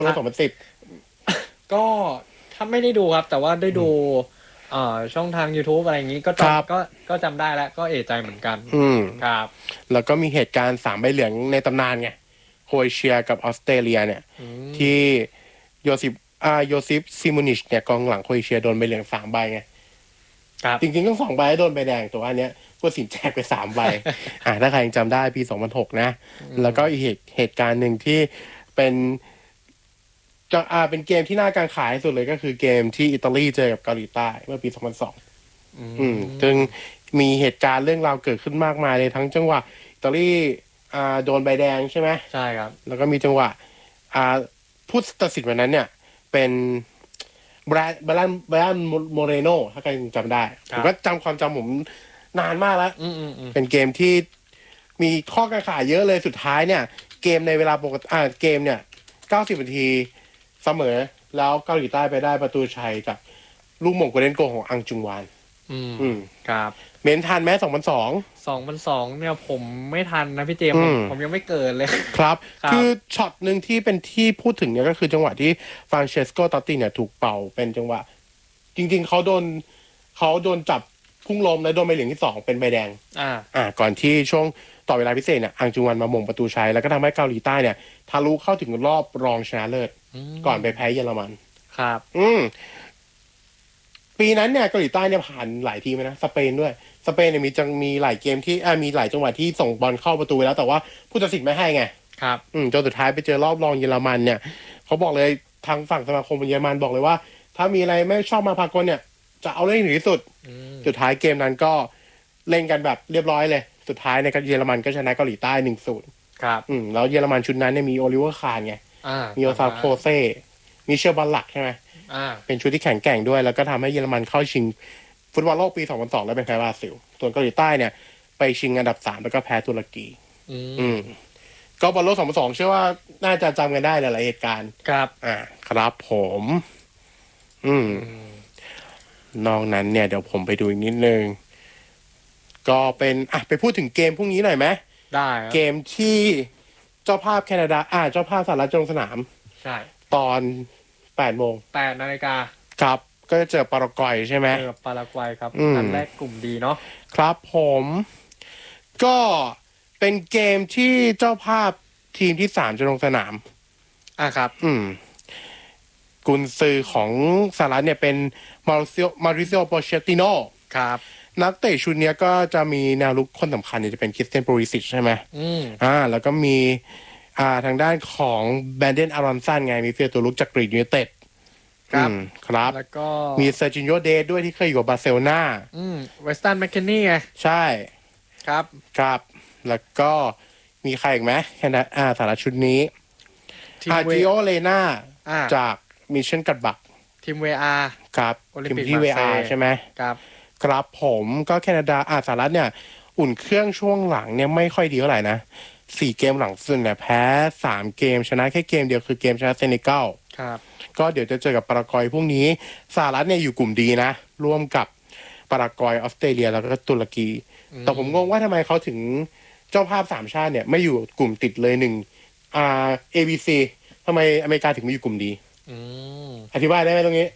โลก2010 ก็ถ้าไม่ได้ดูครับแต่ว่าได้ดูช่องทาง YouTube อะไรอย่างนี้ก็จำได้แล้วก็เอะใจเหมือนกันครับแล้วก็มีเหตุการณ์3 ใบเหลืองในตำนานไงโครเอเชียกับออสเตรเลียเนี่ยที่โยซิฟซิมูนิชเนี่ยกองหลังโครเอเชียโดนใบเหลือง3 ใบไงจริงๆต้อง2 ใบโดนใบแดงตัวอันเนี้ยผู้ตัดสินแจกไป3 ใบถ้าใครยังจำได้ปี2006นะแล้วก็อีกเหตุการณ์หนึ่งที่เป็นเป็นเกมที่น่ากังขาที่สุดเลยก็คือเกมที่อิตาลีเจอกับเกาหลีใต้เมื่อปี2002ซึ่งมีเหตุการณ์เรื่องราวเกิดขึ้นมากมายเลยทั้งจังหวะอิตาลีโดนใบแดงใช่ไหมใช่ครับแล้วก็มีจังหวะผู้ตัดสินวันนั้นเนี่ยเป็นไบรอันโมเรโนถ้าใครจำได้ผมก็จำความจำผมนานมากแล้วเป็นเกมที่มีข้อกังขาเยอะเลยสุดท้ายเนี่ยเกมในเวลาปกติเกมเนี่ย90 นาทีเสมอแล้วเกาหลีใต้ไปได้ประตูชัยจากลูกหม่งโกลเด้นโกลของอังจุงวานครับเมนทันไหม 2002เนี่ยผมไม่ทันนะพี่เจมผมยังไม่เกิดเลยครับคือช็อตหนึ่งที่เป็นที่พูดถึงเนี่ยก็คือจังหวะที่ฟรานเชสโกตอตติเนี่ยถูกเป่าเป็นจังหวะจริงๆเขาโดนจับพุ่งล้มและโดนใบเหลืองที่2เป็นใบแดงก่อนที่ช่วงต่อเวลาพิเศษเนี่ยอังจุงวันมาหม่งประตูชัยแล้วก็ทำให้เกาหลีใต้เนี่ยทะลุเข้าถึงรอบรองชนะเลิศก่อนไปแพ้เยอรมันครับปีนั้นเนี่ยเกาหลีใต้เนี่ยผ่านหลายทีมนะสเปนด้วยสเปนเนี่ยมีหลายเกมที่มีหลายจังหวะที่ส่งบอลเข้าประตูไปแล้วแต่ว่าผู้ตัดสินไม่ให้ไงครับจนสุดท้ายไปเจอรอบรองเยอรมันเนี่ยเขาบอกเลยทางฝั่งสมาคมเยอรมันบอกเลยว่าถ้ามีอะไรไม่ชอบมาพากลเนี่ยจะเอาเรื่องถึงที่สุดสุดท้ายเกมนั้นก็เล่นกันแบบเรียบร้อยเลยสุดท้ายในเยอรมันก็ชนะเกาหลีใต้ 1-0 ครับแล้วเยอรมันชุดนั้นเนี่ยมีโอลิเวอร์คาร์ไงมีโอซาโคเซ่มีเชลบัลลักใช่ไหมเป็นชุดที่แข็งแกร่งด้วยแล้วก็ทำให้เยอรมันเข้าชิงฟุตบอลโลกปี2002แล้วเป็นแพ้บราซิลส่วนเกาหลีใต้เนี่ยไปชิงอันดับ3แล้วก็แพ้ตุรกีก็บอลโลก2002เชื่อว่าน่าจะจำกันได้หลายเหตุการณ์ครับครับผมนอกนั้นเนี่ยเดี๋ยวผมไปดูอีกนิดนึงก็เป็นไปพูดถึงเกมพรุ่งนี้หน่อยไหมได้เกมที่เจ้าภาพแคนาดาเจ้าภาพสหรัฐลงสนามใช่ตอน8 โมง 8 นาฬิกาครับก็จะเจอปารากวัยใช่ไหมเจอปารากวัยครับนัดแรกกลุ่มดีเนาะครับผมก็เป็นเกมที่เจ้าภาพทีมที่3จะลงสนามครับกุนซือของสหรัฐเนี่ยเป็นมาริซิโอโปเชติโนครับนักเตะชุดนี้ก็จะมีแนวลุกคนสำคัญจะเป็นคริสเตียนโปริซิชใช่ไหมแล้วก็มีทางด้านของแบรนเดนอารอนสันไงมีเฟียตัวลุกจากกรีกยูไนเต็ดครับแล้วก็มีเซอร์จิโญเดย์ด้วยที่เคยอยู่กับบาร์เซโลนาเวสตันแมคเคนนี่ไงใช่ครับแล้วก็มีใครอีกไหมแค่นั้นสาระชุดนี้จิโอเลนาจากมิชชั่นกัดบักทีมเวอาร์ครับทีมที่เวอาร์ใช่ไหมครับผมก็แคนาดาสหรัฐเนี่ยอุ่นเครื่องช่วงหลังเนี่ยไม่ค่อยดีเท่าไหร่นะ4 เกมหลังสุดเนี่ยแพ้3 เกมชนะแค่เกมเดียวคือเกมชนะเซเนกัลครับก็เดี๋ยวจะเจอกับปารากวัยพรุ่งนี้สหรัฐเนี่ยอยู่กลุ่มดีนะร่วมกับปารากวัยออสเตรเลียแล้วก็ตุรกีแต่ผมงงว่าทำไมเขาถึงเจ้าภาพ3 ชาติเนี่ยไม่อยู่กลุ่มติดเลยABC ทำไมอเมริกาถึงไม่อยู่กลุ่มดีอธิบายได้ไหมตรงนี้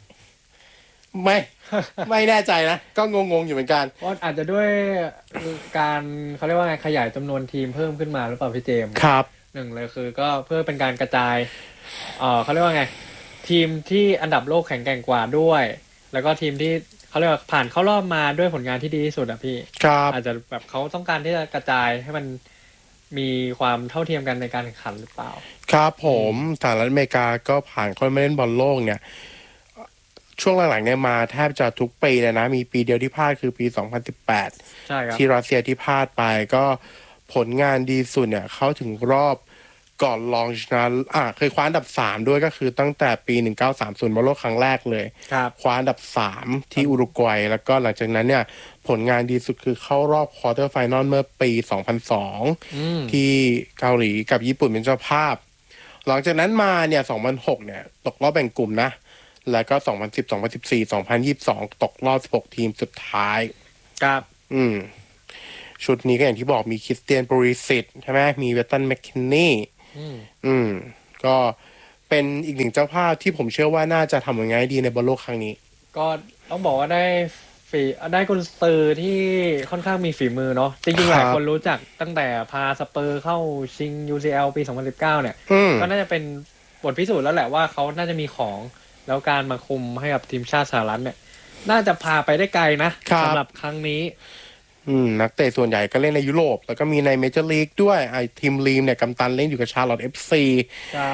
ไม่แน่ใจนะก็งงอยู่เหมือนกันว่าอาจจะด้วยการเขาเรียกว่าไงขยายจำนวนทีมเพิ่มขึ้นมาหรือเปล่าพี่เจมส์ครับ 1เลยคือก็เพื่อเป็นการกระจายเขาเรียกว่าไงทีมที่อันดับโลกแข็งแกร่งกว่าด้วยแล้วก็ทีมที่เขาเรียกว่าผ่านเข้ารอบมาด้วยผลงานที่ดีที่สุดอ่ะพี่อาจจะแบบเขาต้องการที่จะกระจายให้มันมีความเท่าเทียมกันในการแข่งขันหรือเปล่าครับผมสหรัฐอเมริกาก็ผ่านเข้ามาเล่นบอลโลกเนี่ยช่วงหลังๆเนี่ยมาแทบจะทุกปีเลยนะมีปีเดียวที่พลาดคือปี2018 ใช่ครับที่รัสเซียที่พลาดไปก็ผลงานดีสุดเนี่ยเขาถึงรอบก่อนรองชนะเคยคว้าอันดับ3ด้วยก็คือตั้งแต่ปี1930บอลโลกครั้งแรกเลยคว้าอันดับ3ที่อุรุกวัยแล้วก็หลังจากนั้นเนี่ยผลงานดีสุดคือเข้ารอบควอเตอร์ไฟนอลเมื่อปี2002ที่เกาหลีกับญี่ปุ่นเป็นเจ้าภาพหลังจากนั้นมาเนี่ย2006เนี่ยตกรอบแบ่งกลุ่มนะแล้วก็2010 2014 2022ตกรอบ16 ทีมสุดท้ายครับชุดนี้ก็อย่างที่บอกมีคริสเตียนโปริซิชใช่ไหมมีเวสตันแมคคินนี่ก็เป็เป็นอีกหนึ่งเจ้าภาพที่ผมเชื่อว่าน่าจะทำผลงานดีในบอลโลกครั้งนี้ก็ต้องบอกว่าได้กุนซือที่ค่อนข้างมีฝีมือเนาะจริงๆหลายคนรู้จักตั้งแต่พาสเปอร์เข้าชิง UCL ปี 2019 เนี่ยก็น่าจะเป็นบทพิสูจน์แล้วแหละว่าเขาน่าจะมีของแล้วการมาคุมให้กับทีมชาติสหรัฐเนี่ยน่าจะพาไปได้ไกลนะสำหรับครั้งนี้นักเตะส่วนใหญ่ก็เล่นในยุโรปแล้วก็มีในเมเจอร์ลีกด้วยไอทีมลีมเนี่ยกัปตันเล่นอยู่กับชาร์ลอต FC